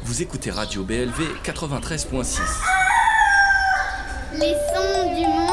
Vous écoutez Radio BLV 93.6. Les sons du monde.